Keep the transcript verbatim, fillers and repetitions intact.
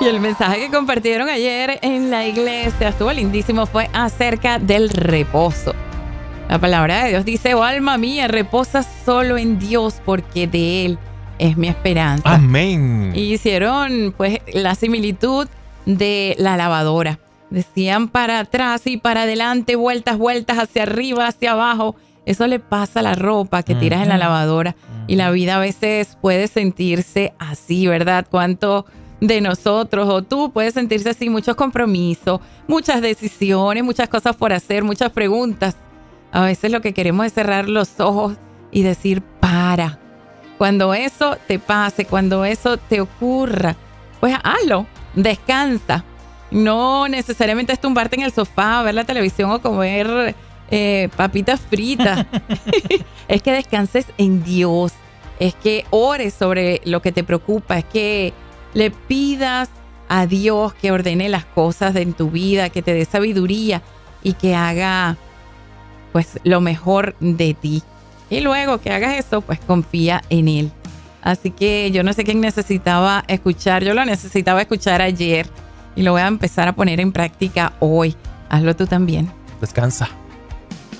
Y el mensaje que compartieron ayer en la iglesia estuvo lindísimo, fue acerca del reposo. La palabra de Dios dice: oh alma mía, reposa solo en Dios, porque de Él es mi esperanza. Amén. Y hicieron pues la similitud de la lavadora. Decían para atrás y para adelante, vueltas, vueltas, hacia arriba, hacia abajo. Eso le pasa a la ropa que tiras en la lavadora. Y la vida a veces puede sentirse así, ¿verdad? Cuánto de nosotros o tú puedes sentirse así, muchos compromisos, muchas decisiones, muchas cosas por hacer, muchas preguntas. A veces lo que queremos es cerrar los ojos y decir para. Cuando eso te pase, cuando eso te ocurra, pues hazlo, descansa. No necesariamente es tumbarte en el sofá, ver la televisión o comer eh, papitas fritas. Es que descanses en Dios, es que ores sobre lo que te preocupa, es que le pidas a Dios que ordene las cosas en tu vida, que te dé sabiduría y que haga pues lo mejor de ti. Y luego que hagas eso, pues confía en Él. Así que yo no sé quién necesitaba escuchar, yo lo necesitaba escuchar ayer y lo voy a empezar a poner en práctica hoy. Hazlo tú también. Descansa.